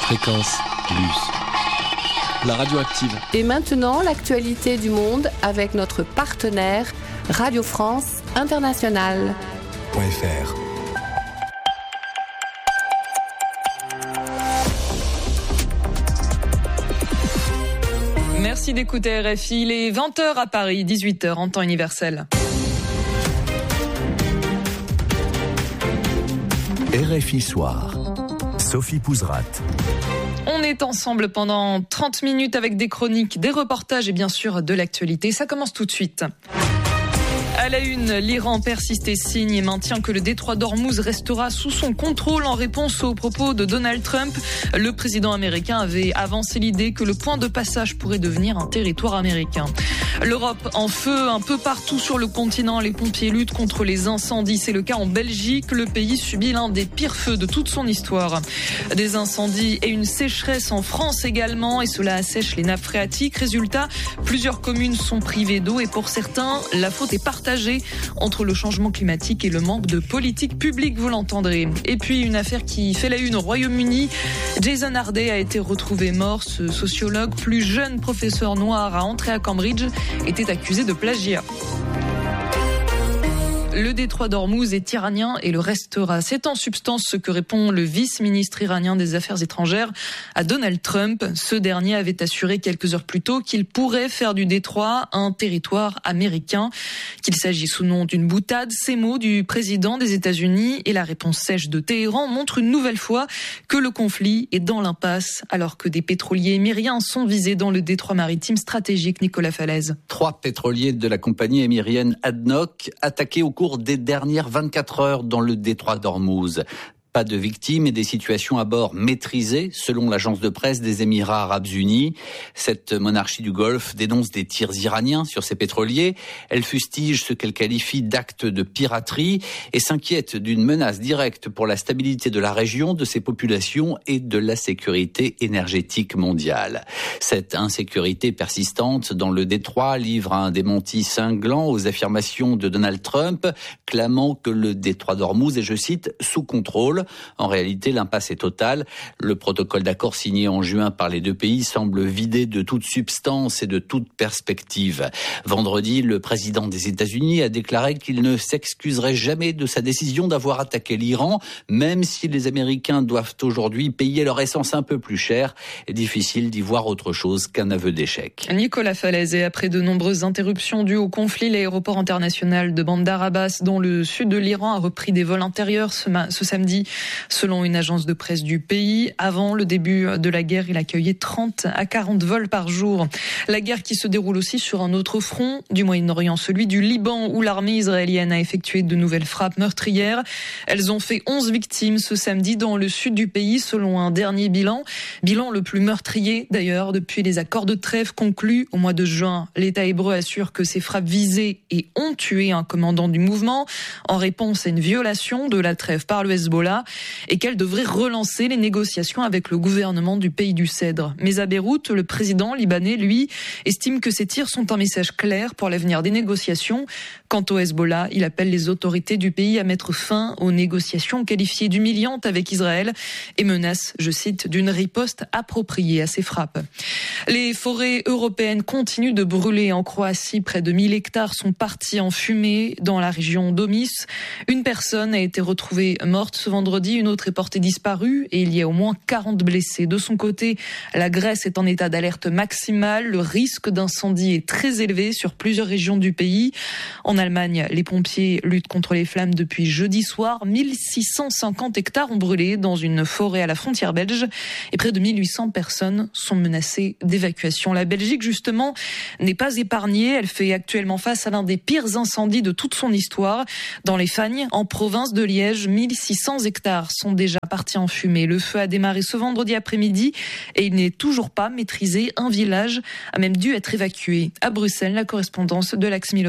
Fréquence Plus. La radio active. Et maintenant, l'actualité du monde avec notre partenaire Radio France Internationale. .fr. Merci d'écouter RFI. Il est 20h à Paris, 18h en temps universel. RFI Soir. Sophie Pouzrat. On est ensemble pendant 30 minutes avec des chroniques, des reportages et bien sûr de l'actualité. Ça commence tout de suite. À la une, l'Iran persiste et signe et maintient que le détroit d'Ormuz restera sous son contrôle en réponse aux propos de Donald Trump. Le président américain avait avancé l'idée que le point de passage pourrait devenir un territoire américain. L'Europe en feu un peu partout sur le continent. Les pompiers luttent contre les incendies. C'est le cas en Belgique. Le pays subit l'un des pires feux de toute son histoire. Des incendies et une sécheresse en France également. Et cela assèche les nappes phréatiques. Résultat, plusieurs communes sont privées d'eau et pour certains, la faute est partagée entre le changement climatique et le manque de politique publique, vous l'entendrez. Et puis une affaire qui fait la une au Royaume-Uni. Jason Harday a été retrouvé mort. Ce sociologue, plus jeune professeur noir à entrer à Cambridge, était accusé de plagiat. Le détroit d'Ormuz est iranien et le restera. C'est en substance ce que répond le vice-ministre iranien des Affaires étrangères à Donald Trump. Ce dernier avait assuré quelques heures plus tôt qu'il pourrait faire du détroit un territoire américain, qu'il s'agisse ou non d'une boutade. Ces mots du président des États-Unis et la réponse sèche de Téhéran montrent une nouvelle fois que le conflit est dans l'impasse, alors que des pétroliers émiriens sont visés dans le détroit maritime stratégique. Nicolas Falaise. 3 pétroliers de la compagnie émirienne ADNOC attaqués au cours des dernières 24 heures dans le détroit d'Ormuz. Pas de victimes et des situations à bord maîtrisées, selon l'agence de presse des Émirats arabes unis. Cette monarchie du Golfe dénonce des tirs iraniens sur ses pétroliers. Elle fustige ce qu'elle qualifie d'actes de piraterie et s'inquiète d'une menace directe pour la stabilité de la région, de ses populations et de la sécurité énergétique mondiale. Cette insécurité persistante dans le détroit livre un démenti cinglant aux affirmations de Donald Trump, clamant que le détroit d'Ormuz est, je cite, sous contrôle. En réalité, l'impasse est totale. Le protocole d'accord signé en juin par les deux pays semble vidé de toute substance et de toute perspective. Vendredi, le président des États-Unis a déclaré qu'il ne s'excuserait jamais de sa décision d'avoir attaqué l'Iran, même si les Américains doivent aujourd'hui payer leur essence un peu plus cher. Il est difficile d'y voir autre chose qu'un aveu d'échec. Nicolas Falaise. Et après de nombreuses interruptions dues au conflit, l'aéroport international de Bandar Abbas, dans le sud de l'Iran, a repris des vols intérieurs ce samedi. Selon une agence de presse du pays, avant le début de la guerre, il accueillait 30 à 40 vols par jour. La guerre qui se déroule aussi sur un autre front du Moyen-Orient, celui du Liban, où l'armée israélienne a effectué de nouvelles frappes meurtrières. Elles ont fait 11 victimes ce samedi dans le sud du pays, selon un dernier bilan. Bilan le plus meurtrier, d'ailleurs, depuis les accords de trêve conclus au mois de juin. L'État hébreu assure que ces frappes visaient et ont tué un commandant du mouvement en réponse à une violation de la trêve par le Hezbollah, et qu'elle devrait relancer les négociations avec le gouvernement du pays du Cèdre. Mais à Beyrouth, le président libanais, lui, estime que ces tirs sont un message clair pour l'avenir des négociations. Quant au Hezbollah, il appelle les autorités du pays à mettre fin aux négociations qualifiées d'humiliantes avec Israël et menace, je cite, d'une riposte appropriée à ces frappes. Les forêts européennes continuent de brûler en Croatie. Près de 1000 hectares sont partis en fumée dans la région d'Omis. Une personne a été retrouvée morte ce vendredi, une autre est portée disparue et il y a au moins 40 blessés. De son côté, la Grèce est en état d'alerte maximale. Le risque d'incendie est très élevé sur plusieurs régions du pays. En Allemagne, les pompiers luttent contre les flammes depuis jeudi soir. 1650 hectares ont brûlé dans une forêt à la frontière belge et près de 1800 personnes sont menacées d'évacuation. La Belgique, justement, n'est pas épargnée. Elle fait actuellement face à l'un des pires incendies de toute son histoire. Dans les Fagnes, en province de Liège, 1600 hectares sont déjà partis en fumée. Le feu a démarré ce vendredi après-midi et il n'est toujours pas maîtrisé. Un village a même dû être évacué. À Bruxelles, la correspondance de Lax Milota.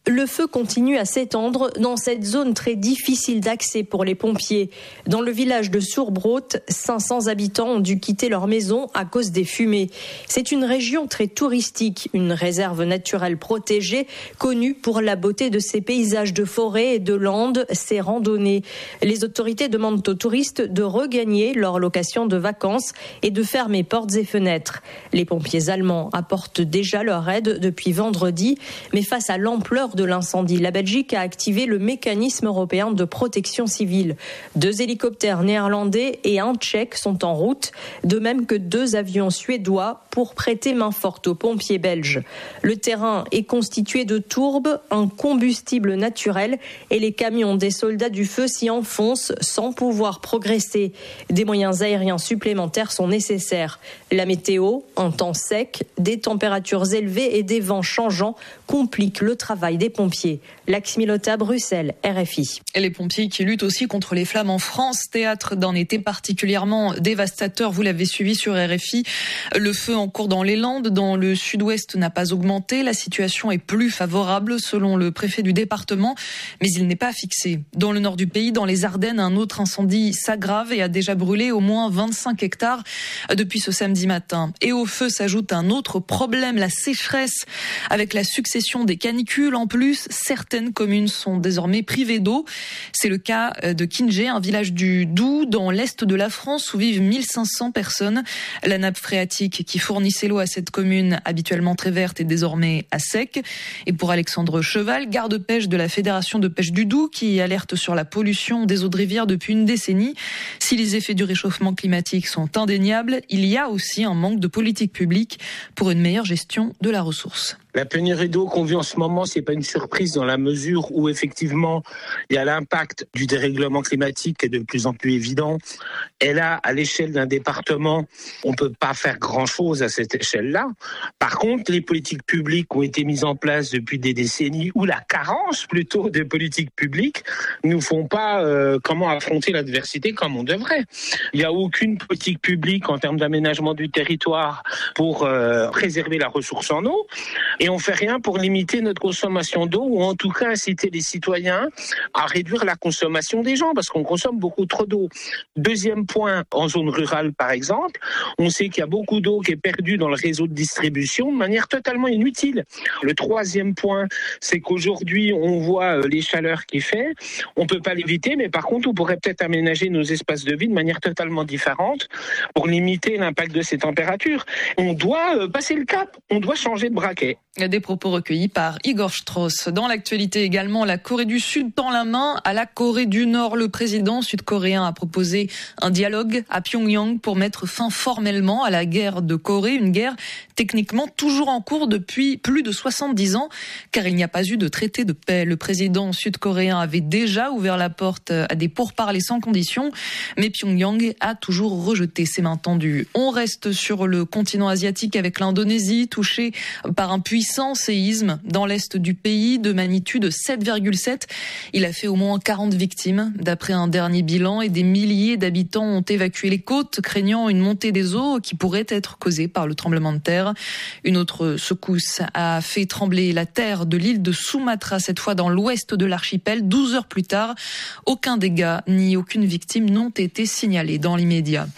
Le feu continue à s'étendre dans cette zone très difficile d'accès pour les pompiers. Dans le village de Surbrot, 500 habitants ont dû quitter leur maison à cause des fumées. C'est une région très touristique, une réserve naturelle protégée, connue pour la beauté de ses paysages de forêt et de landes, ses randonnées. Les autorités demandent aux touristes de regagner leur location de vacances et de fermer portes et fenêtres. Les pompiers allemands apportent déjà leur aide depuis vendredi, mais face à l'ampleur de l'incendie, la Belgique a activé le mécanisme européen de protection civile. 2 hélicoptères néerlandais et un tchèque sont en route, de même que 2 avions suédois pour prêter main forte aux pompiers belges. Le terrain est constitué de tourbes, un combustible naturel, et les camions des soldats du feu s'y enfoncent sans pouvoir progresser. Des moyens aériens supplémentaires sont nécessaires. La météo, un temps sec, des températures élevées et des vents changeants compliquent le travail des pompiers. Lax Milota, Bruxelles, RFI. Et les pompiers qui luttent aussi contre les flammes en France, théâtre d'un été particulièrement dévastateur, vous l'avez suivi sur RFI. Le feu en cours dans les Landes, dans le sud-ouest, n'a pas augmenté. La situation est plus favorable selon le préfet du département, mais il n'est pas fixé. Dans le nord du pays, dans les Ardennes, un autre incendie s'aggrave et a déjà brûlé au moins 25 hectares depuis ce samedi matin. Et au feu s'ajoute un autre problème, la sécheresse. Avec la succession des canicules, en plus, certaines communes sont désormais privées d'eau. C'est le cas de Kinge, un village du Doubs, dans l'est de la France, où vivent 1500 personnes. La nappe phréatique qui fournissait l'eau à cette commune, habituellement très verte, est désormais à sec. Et pour Alexandre Cheval, garde-pêche de la Fédération de pêche du Doubs, qui alerte sur la pollution des eaux de rivière depuis une décennie, si les effets du réchauffement climatique sont indéniables, il y a aussi un manque de politique publique pour une meilleure gestion de la ressource. La pénurie d'eau qu'on vit en ce moment, c'est pas une surprise dans la mesure où effectivement il y a l'impact du dérèglement climatique qui est de plus en plus évident. Et là, à l'échelle d'un département, on peut pas faire grand-chose à cette échelle-là. Par contre, les politiques publiques ont été mises en place depuis des décennies, ou la carence plutôt de politiques publiques nous font pas comment affronter l'adversité comme on devrait. Il y a aucune politique publique en termes d'aménagement du territoire pour préserver la ressource en eau. Et on fait rien pour limiter notre consommation d'eau, ou en tout cas inciter les citoyens à réduire la consommation des gens, parce qu'on consomme beaucoup trop d'eau. Deuxième point, en zone rurale par exemple, on sait qu'il y a beaucoup d'eau qui est perdue dans le réseau de distribution de manière totalement inutile. Le troisième point, c'est qu'aujourd'hui on voit les chaleurs qu'il fait, on peut pas l'éviter, mais par contre on pourrait peut-être aménager nos espaces de vie de manière totalement différente pour limiter l'impact de ces températures. On doit passer le cap, on doit changer de braquet. Des propos recueillis par Igor Strauss. Dans l'actualité également, la Corée du Sud tend la main à la Corée du Nord. Le président sud-coréen a proposé un dialogue à Pyongyang pour mettre fin formellement à la guerre de Corée, une guerre techniquement toujours en cours depuis plus de 70 ans, car il n'y a pas eu de traité de paix. Le président sud-coréen avait déjà ouvert la porte à des pourparlers sans condition, mais Pyongyang a toujours rejeté ses mains tendues. On reste sur le continent asiatique avec l'Indonésie, touchée par un puissant séisme dans l'est du pays de magnitude 7,7. Il a fait au moins 40 victimes d'après un dernier bilan, et des milliers d'habitants ont évacué les côtes, craignant une montée des eaux qui pourrait être causée par le tremblement de terre. Une autre secousse a fait trembler la terre de l'île de Sumatra, cette fois dans l'ouest de l'archipel. 12 heures plus tard, aucun dégât ni aucune victime n'ont été signalés dans l'immédiat.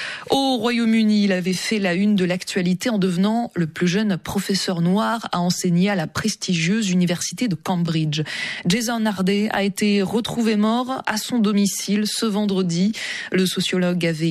Au Royaume-Uni, il avait fait la une de l'actualité en devenant le plus jeune professeur noir à enseigner à la prestigieuse université de Cambridge. Jason Harday a été retrouvé mort à son domicile ce vendredi. Le sociologue avait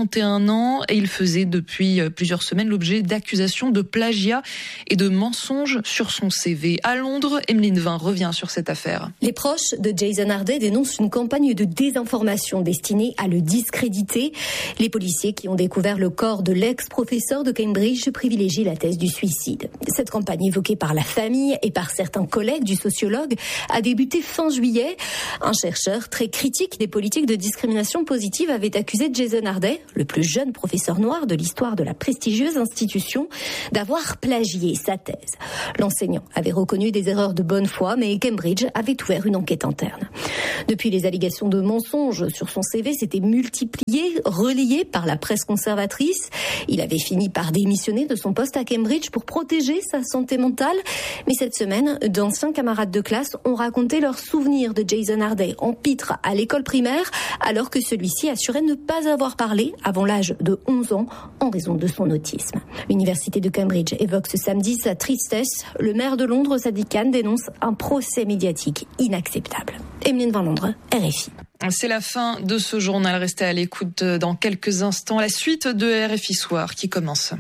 41 ans et il faisait depuis plusieurs semaines l'objet d'accusations de plagiat et de mensonges sur son CV. À Londres, Emeline Vin revient sur cette affaire. Les proches de Jason Harday dénoncent une campagne de désinformation destinée à le discréditer. Les policiers qui ont découvert le corps de l'ex-professeur de Cambridge privilégient la thèse du suicide. Cette campagne évoquée par la famille et par certains collègues du sociologue a débuté fin juillet. Un chercheur très critique des politiques de discrimination positive avait accusé Jason Harday, le plus jeune professeur noir de l'histoire de la prestigieuse institution, d'avoir plagié sa thèse. L'enseignant avait reconnu des erreurs de bonne foi, mais Cambridge avait ouvert une enquête interne. Depuis, les allégations de mensonges sur son CV s'étaient multipliées, relayées par la presse presse conservatrice. Il avait fini par démissionner de son poste à Cambridge pour protéger sa santé mentale. Mais cette semaine, d'anciens camarades de classe ont raconté leurs souvenirs de Jason Harday en pitre à l'école primaire, alors que celui-ci assurait ne pas avoir parlé avant l'âge de 11 ans en raison de son autisme. L'université de Cambridge évoque ce samedi sa tristesse. Le maire de Londres, Sadiq Khan, dénonce un procès médiatique inacceptable. Emeline Van Londres, RFI. C'est la fin de ce journal. Restez à l'écoute dans quelques instants. La suite de RFI Soir qui commence.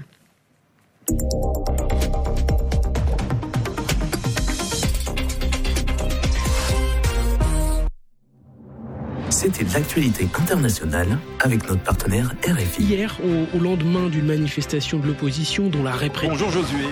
C'était l'actualité internationale avec notre partenaire RFI. Hier, au lendemain d'une manifestation de l'opposition dont la répression... Bonjour Josué.